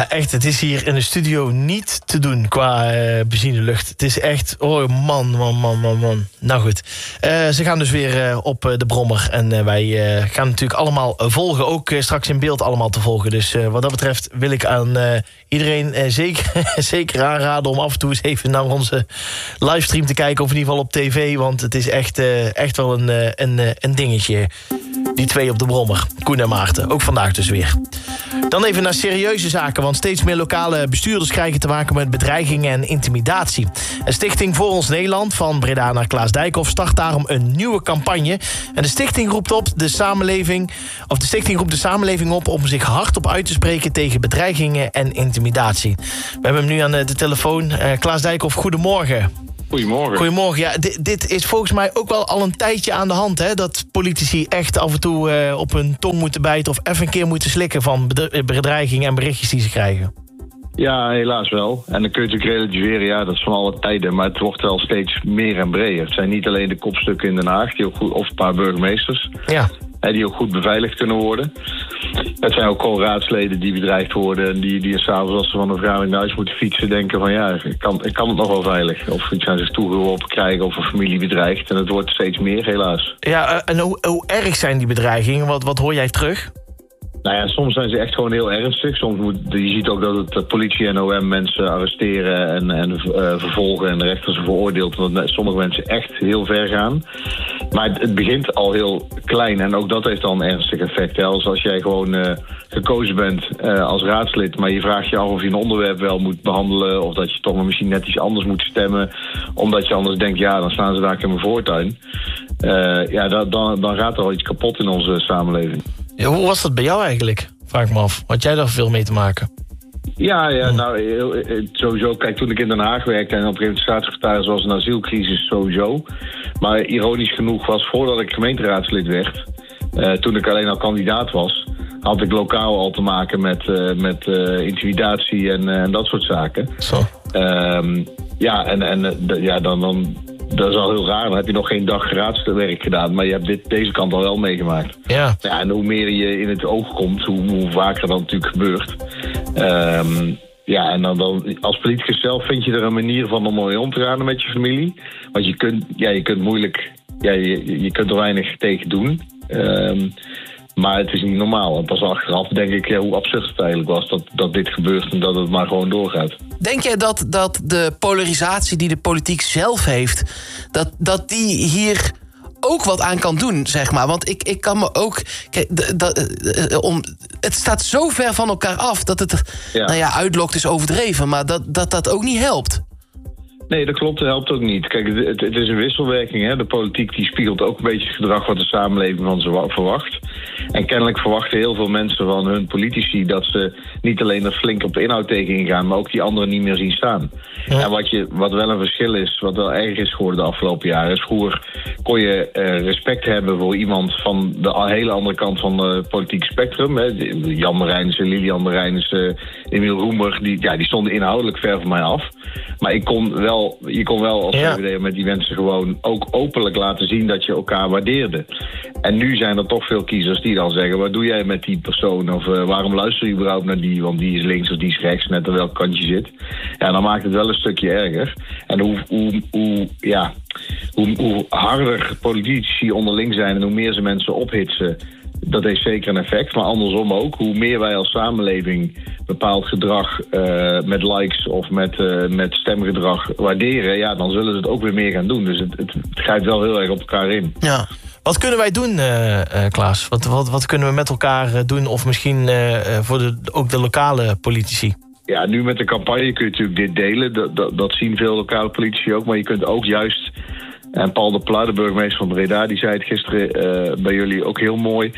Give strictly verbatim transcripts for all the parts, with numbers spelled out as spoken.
Ja, echt. Het is hier in de studio niet te doen qua uh, benzinelucht. Het is echt... Oh, man, man, man, man, man. Nou goed. Uh, ze gaan dus weer uh, op uh, de brommer. En uh, wij uh, gaan natuurlijk allemaal uh, volgen. Ook uh, straks in beeld allemaal te volgen. Dus uh, wat dat betreft wil ik aan uh, iedereen uh, zeker, zeker aanraden... om af en toe eens even naar onze livestream te kijken. Of in ieder geval op tv. Want het is echt, uh, echt wel een, uh, een, uh, een dingetje. Die twee op de brommer. Koen en Maarten. Ook vandaag dus weer. Dan even naar serieuze zaken, want steeds meer lokale bestuurders krijgen te maken met bedreigingen en intimidatie. Een stichting Voor Ons Nederland, van Breda naar Klaas Dijkhoff, start daarom een nieuwe campagne. En de stichting roept op de samenleving, of de stichting roept de samenleving op om zich hardop uit te spreken tegen bedreigingen en intimidatie. We hebben hem nu aan de telefoon. Uh, Klaas Dijkhoff, goedemorgen. Goedemorgen. Goedemorgen. Ja, dit, dit is volgens mij ook wel al een tijdje aan de hand, hè? Dat politici echt af en toe uh, op hun tong moeten bijten of even een keer moeten slikken van bedreigingen en berichtjes die ze krijgen. Ja, helaas wel. En dan kun je natuurlijk relativeren, ja, dat is van alle tijden, maar het wordt wel steeds meer en breder. Het zijn niet alleen de kopstukken in Den Haag, die ook goed, of een paar burgemeesters, ja. hè, die ook goed beveiligd kunnen worden. Het zijn ook gewoon raadsleden die bedreigd worden en die, die s'avonds als ze van een vergadering naar huis moeten fietsen denken van ja, ik kan, ik kan het nog wel veilig. Of iets aan zich toegeworpen krijgen of een familie bedreigt. En het wordt steeds meer, helaas. Ja, en hoe, hoe erg zijn die bedreigingen? Wat, wat hoor jij terug? Nou ja, soms zijn ze echt gewoon heel ernstig. Soms moet, je ziet ook dat het dat politie en O M mensen arresteren en, en uh, vervolgen en de rechter ze veroordeelt. Omdat sommige mensen echt heel ver gaan. Maar het, het begint al heel klein en ook dat heeft al een ernstig effect. Hè. Als, als jij gewoon uh, gekozen bent uh, als raadslid, maar je vraagt je af of je een onderwerp wel moet behandelen of dat je toch maar misschien net iets anders moet stemmen, omdat je anders denkt, ja, dan staan ze daar in mijn voortuin. Uh, ja, dan, dan, dan gaat er al iets kapot in onze samenleving. Ja, hoe was dat bij jou eigenlijk? Vraag ik me af. Had jij daar veel mee te maken? Ja, ja, nou, sowieso. Kijk, toen ik in Den Haag werkte en op een gegeven moment staatssecretaris was een asielcrisis sowieso. Maar ironisch genoeg was voordat ik gemeenteraadslid werd, uh, toen ik alleen al kandidaat was, had ik lokaal al te maken met, uh, met uh, intimidatie en, uh, en dat soort zaken. Zo. Um, ja, en, en uh, ja, dan... dan dat is al heel raar, dan heb je nog geen dag raadswerk gedaan, maar je hebt dit, deze kant al wel meegemaakt. Ja. Ja, en hoe meer je in het oog komt, hoe, hoe vaker dat natuurlijk gebeurt. Um, ja, en dan, dan als politicus zelf vind je er een manier van om mooi om te gaan met je familie. Want je kunt, ja, je kunt moeilijk, ja, je, je kunt er weinig tegen doen. Um, Maar het is niet normaal. En pas achteraf denk ik ja, hoe absurd het eigenlijk was dat, dat dit gebeurt en dat het maar gewoon doorgaat. Denk jij dat, dat de polarisatie die de politiek zelf heeft, dat, dat die hier ook wat aan kan doen, zeg maar? Want ik, ik kan me ook... Kijk, dat, om, het staat zo ver van elkaar af dat het... Ja. Nou ja, uitlokt is overdreven, maar dat dat, dat ook niet helpt. Nee, dat klopt. Dat helpt ook niet. Kijk, het, het is een wisselwerking. Hè? De politiek die spiegelt ook een beetje het gedrag wat de samenleving van ze verwacht. En kennelijk verwachten heel veel mensen van hun politici dat ze niet alleen er flink op de inhoud tegen ingaan, maar ook die anderen niet meer zien staan. Ja. En wat, je, wat wel een verschil is, wat wel erg is geworden de afgelopen jaren, is vroeger kon je uh, respect hebben voor iemand van de hele andere kant van het politieke spectrum. Hè? Jan Marijnissen, Lilian Marijnissen, Emiel Roemer, die, ja, die stonden inhoudelijk ver van mij af. Maar ik kon wel, je kon wel als ja. V V D met die mensen gewoon ook openlijk laten zien dat je elkaar waardeerde. En nu zijn er toch veel kiezers die dan zeggen, wat doe jij met die persoon? Of uh, waarom luister je überhaupt naar die? Want die is links of die is rechts, net aan welk kant je zit. Ja, dan maakt het wel een stukje erger. En hoe, hoe, hoe, ja, hoe, hoe harder politici onderling zijn en hoe meer ze mensen ophitsen, dat heeft zeker een effect, maar andersom ook. Hoe meer wij als samenleving bepaald gedrag uh, met likes of met, uh, met stemgedrag waarderen, ja, dan zullen ze het ook weer meer gaan doen. Dus het, het, het grijpt wel heel erg op elkaar in. Ja. Wat kunnen wij doen, uh, uh, Klaas? Wat, wat, wat kunnen we met elkaar uh, doen? Of misschien uh, voor de, ook de lokale politici? Ja, nu met de campagne kun je natuurlijk dit delen. Dat, dat, dat zien veel lokale politici ook. Maar je kunt ook juist... En Paul de Pla, de burgemeester van Breda, die zei het gisteren uh, bij jullie ook heel mooi.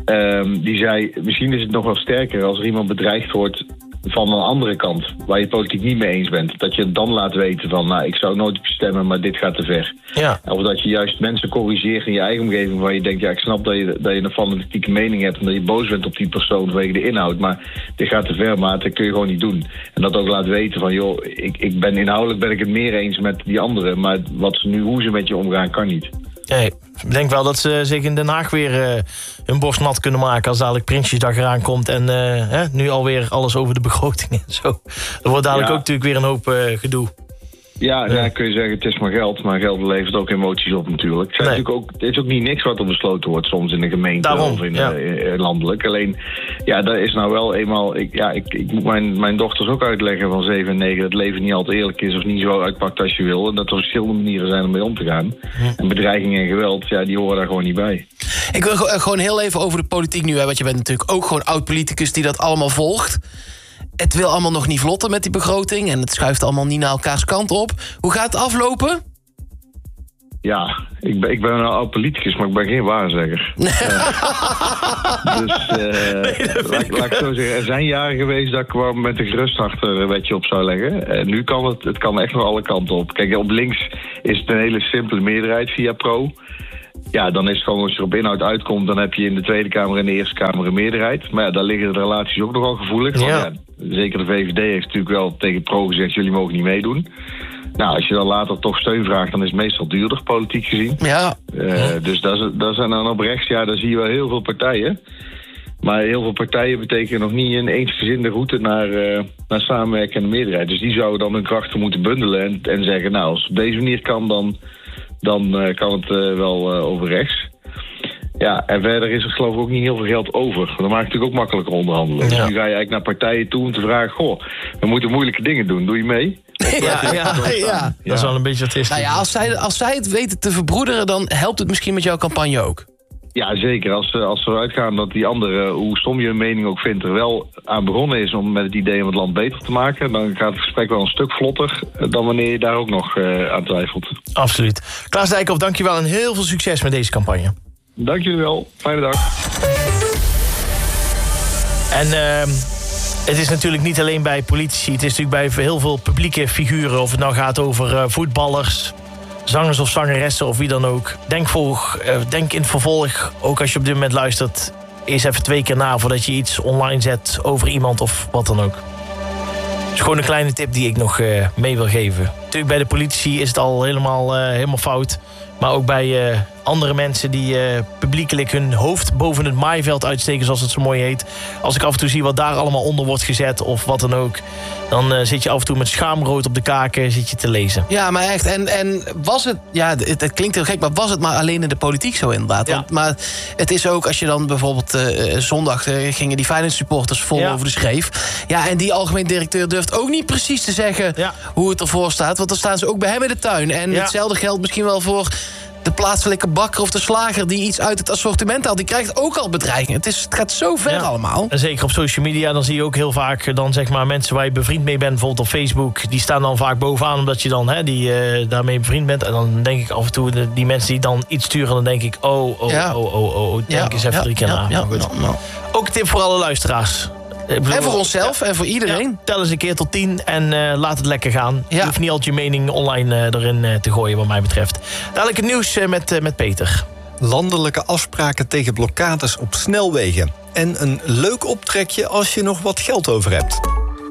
Um, die zei, misschien is het nog wel sterker als er iemand bedreigd wordt van een andere kant, waar je politiek niet mee eens bent. Dat je het dan laat weten van, nou, ik zou nooit op je stemmen, maar dit gaat te ver. Ja. Of dat je juist mensen corrigeert in je eigen omgeving, waar je denkt, ja, ik snap dat je, dat je een fanatieke mening hebt en dat je boos bent op die persoon vanwege de inhoud, maar dit gaat te ver, maar dat kun je gewoon niet doen. En dat ook laat weten van, joh, ik, ik ben inhoudelijk ben ik het meer eens met die anderen, maar wat ze nu, hoe ze met je omgaan, kan niet. Nee, Ik denk wel dat ze zich in Den Haag weer uh, hun borst nat kunnen maken... als dadelijk Prinsjesdag eraan komt en uh, hè, nu alweer alles over de begroting en zo. Er wordt dadelijk ja. ook natuurlijk weer een hoop uh, gedoe. Ja, ja. ja, kun je zeggen, het is maar geld. Maar geld levert ook emoties op natuurlijk. Het, nee. ook, het is ook niet niks wat er besloten wordt soms in de gemeente Daarom, of in, ja. uh, landelijk. Alleen, ja, daar is nou wel eenmaal... Ik, ja, ik, ik moet mijn, mijn dochters ook uitleggen van zeven en negen... dat het leven niet altijd eerlijk is of niet zo uitpakt als je wil. En dat er verschillende manieren zijn om mee om te gaan. Hm. En bedreigingen en geweld, ja, die horen daar gewoon niet bij. Ik wil gewoon heel even over de politiek nu. Hè, want je bent natuurlijk ook gewoon oud-politicus die dat allemaal volgt. Het wil allemaal nog niet vlotten met die begroting... en het schuift allemaal niet naar elkaars kant op. Hoe gaat het aflopen? Ja, ik ben, ik ben een oud politicus, maar ik ben geen waarzegger. uh, dus uh, nee, laat, laat ik zo zeggen, er zijn jaren geweest... dat ik wel met een gerust hart er een wetje op zou leggen. En nu kan het, het kan echt nog alle kanten op. Kijk, op links is het een hele simpele meerderheid via Pro... Ja, dan is het gewoon als je er op inhoud uitkomt... dan heb je in de Tweede Kamer en de Eerste Kamer een meerderheid. Maar ja, daar liggen de relaties ook nogal gevoelig. Ja. Want ja, zeker de V V D heeft natuurlijk wel tegen Pro gezegd... jullie mogen niet meedoen. Nou, als je dan later toch steun vraagt... dan is het meestal duurder, politiek gezien. Ja. Uh, dus daar zijn dan op rechts, ja, daar zie je wel heel veel partijen. Maar heel veel partijen betekenen nog niet een eensgezinde route... naar, uh, naar samenwerkende meerderheid. Dus die zouden dan hun krachten moeten bundelen... en, en zeggen, nou, als het op deze manier kan, dan... dan uh, kan het uh, wel uh, over rechts. Ja, en verder is er geloof ik ook niet heel veel geld over. Dat maakt het natuurlijk ook makkelijker onderhandelen. Ja. Dus nu ga je eigenlijk naar partijen toe om te vragen... goh, we moeten moeilijke dingen doen, doe je mee? Ja, ja, ja, ja. Dat is wel een beetje wat is. Nou ja, als zij, als zij het weten te verbroederen... dan helpt het misschien met jouw campagne ook. Ja, zeker. Als, als we eruit gaan dat die andere, hoe stom je hun mening ook vindt... er wel aan begonnen is om met het idee om het land beter te maken... dan gaat het gesprek wel een stuk vlotter... dan wanneer je daar ook nog uh, aan twijfelt. Absoluut. Klaas Dijkhoff, dankjewel en heel veel succes met deze campagne. Dank jullie wel. Fijne dag. En uh, het is natuurlijk niet alleen bij politici... het is natuurlijk bij heel veel publieke figuren... of het nou gaat over uh, voetballers... zangers of zangeressen of wie dan ook. Denk, voor, uh, denk in het vervolg, ook als je op dit moment luistert... eens even twee keer na voordat je iets online zet over iemand of wat dan ook. Het is gewoon een kleine tip die ik nog uh, mee wil geven. Natuurlijk bij de politici is het al helemaal, uh, helemaal fout. Maar ook bij uh, andere mensen die uh, publiekelijk hun hoofd boven het maaiveld uitsteken... zoals het zo mooi heet. Als ik af en toe zie wat daar allemaal onder wordt gezet of wat dan ook... dan uh, zit je af en toe met schaamrood op de kaken zit je te lezen. Ja, maar echt. En, en was het... Ja, het, het klinkt heel gek, maar was het maar alleen in de politiek zo inderdaad? Ja. Want, maar het is ook als je dan bijvoorbeeld... Uh, zondag uh, gingen die Feyenoord supporters vol ja. over de schreef. Ja, en die algemeen directeur durft ook niet precies te zeggen... Ja. hoe het ervoor staat. Want dan staan ze ook bij hem in de tuin. En ja. hetzelfde geldt misschien wel voor... de plaatselijke bakker of de slager die iets uit het assortiment haalt... die krijgt ook al bedreigingen. Het, is, het gaat zo ver ja. allemaal. En zeker op social media, dan zie je ook heel vaak... dan zeg maar mensen waar je bevriend mee bent, bijvoorbeeld op Facebook... die staan dan vaak bovenaan omdat je dan hè, die, uh, daarmee bevriend bent. En dan denk ik af en toe, de, die mensen die dan iets sturen... dan denk ik, oh, oh, ja. oh, oh, oh, denk ja. eens even ja. drie keer ja. na. Ja. Goed. Ja. Ja. Ook een tip voor alle luisteraars. Bedoel, en voor onszelf ja. en voor iedereen. Ja, tel eens een keer tot tien en uh, laat het lekker gaan. Ja. Je hoeft niet altijd je mening online uh, erin uh, te gooien wat mij betreft. Dadelijk het nieuws uh, met, uh, met Peter. Landelijke afspraken tegen blokkades op snelwegen. En een leuk optrekje als je nog wat geld over hebt.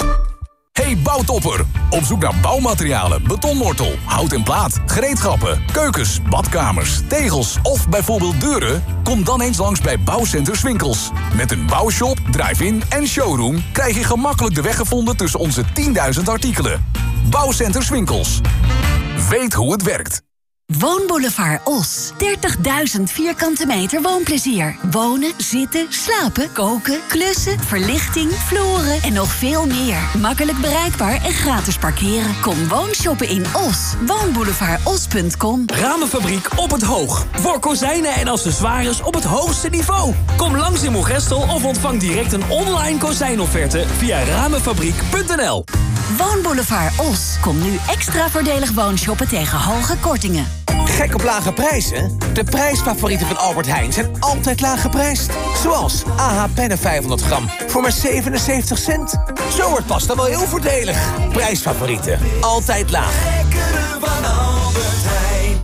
Hey bouwtopper, op zoek naar bouwmaterialen, betonmortel, hout en plaat, gereedschappen, keukens, badkamers, tegels of bijvoorbeeld deuren? Kom dan eens langs bij Bouwcenter Swinkels. Met een bouwshop, drive-in en showroom krijg je gemakkelijk de weg gevonden tussen onze tienduizend artikelen. Bouwcenter Swinkels. Weet hoe het werkt. Woonboulevard Os. dertigduizend vierkante meter woonplezier. Wonen, zitten, slapen, koken, klussen, verlichting, vloeren en nog veel meer. Makkelijk bereikbaar en gratis parkeren. Kom woonshoppen in Os. woonboulevard os punt com. Ramenfabriek op het Hoog. Voor kozijnen en accessoires op het hoogste niveau. Kom langs in Moergestel of ontvang direct een online kozijnofferte via ramenfabriek punt n l. Woonboulevard Os. Kom nu extra voordelig woonshoppen tegen hoge kortingen. Gek op lage prijzen? De prijsfavorieten van Albert Heijn zijn altijd laag geprijsd. Zoals A H pennen vijfhonderd gram voor maar zevenenzeventig cent. Zo wordt pasta wel heel voordelig. Prijsfavorieten, altijd laag. Lekkere van Albert Heijn.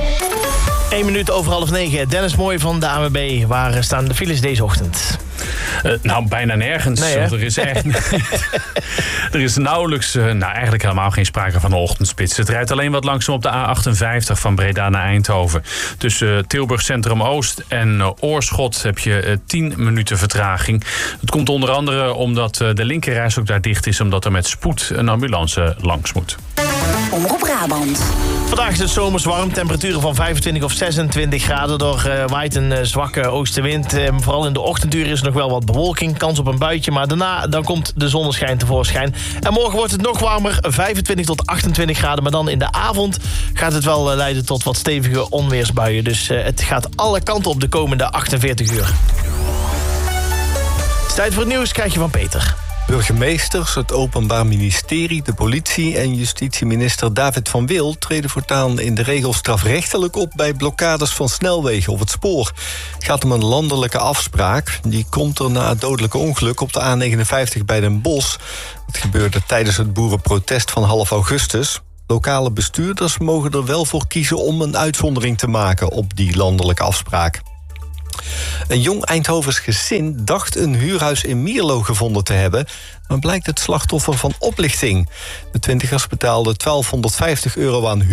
Eén minuut over half negen. Dennis Mooi van de A N W B. Waar staan de files deze ochtend? Uh, nou, bijna nergens. Nee, hè? Er is echt... er is nauwelijks, uh, nou eigenlijk helemaal geen sprake van een ochtendspits. Het rijdt alleen wat langzaam op de A achtenvijftig van Breda naar Eindhoven. Tussen uh, Tilburg Centrum Oost en uh, Oorschot heb je uh, tien minuten vertraging. Het komt onder andere omdat uh, de linkerreis ook daar dicht is, omdat er met spoed een ambulance langs moet. Omroep Brabant. Vandaag is het zomers warm. Temperaturen van vijfentwintig of zesentwintig graden. Door uh, waait een uh, zwakke oostenwind. Uh, vooral in de ochtenduren is er nog wel wat bewolking. Kans op een buitje. Maar daarna dan komt de zonneschijn tevoorschijn. En morgen wordt het nog warmer. vijfentwintig tot achtentwintig graden. Maar dan in de avond gaat het wel uh, leiden tot wat stevige onweersbuien. Dus uh, het gaat alle kanten op de komende achtenveertig uur. Het is tijd voor het nieuws. Krijg je van Peter. Burgemeesters, het Openbaar Ministerie, de politie en justitieminister David van Wil treden voortaan in de regel strafrechtelijk op bij blokkades van snelwegen op het spoor. Het gaat om een landelijke afspraak. Die komt er na het dodelijke ongeluk op de A negenenvijftig bij Den Bosch. Het gebeurde tijdens het boerenprotest van half augustus. Lokale bestuurders mogen er wel voor kiezen om een uitzondering te maken op die landelijke afspraak. Een jong Eindhovens gezin dacht een huurhuis in Mierlo gevonden te hebben, maar blijkt het slachtoffer van oplichting. De twintigers betaalden twaalfhonderdvijftig euro aan huur.